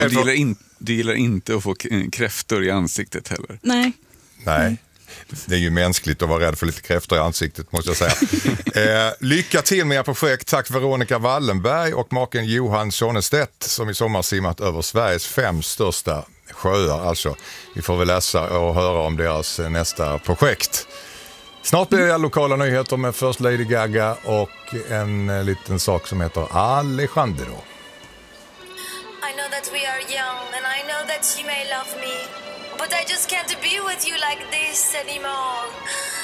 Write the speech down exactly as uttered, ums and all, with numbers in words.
Och du gillar, in, du gillar inte att få kräftor i ansiktet heller. Nej. Nej. Det är ju mänskligt att vara rädd för lite kräftor i ansiktet, måste jag säga. eh, lycka till med era projekt. Tack Veronica Wallenberg och maken Johan Sonnestedt som i sommar simmat över Sveriges fem största sjöar. Alltså, vi får väl läsa och höra om deras nästa projekt. Snart blir det lokala nyheter med först Lady Gaga och en eh, liten sak som heter Alejandro. I know that we are young and I know that you may love me, but I just can't be with you like this anymore.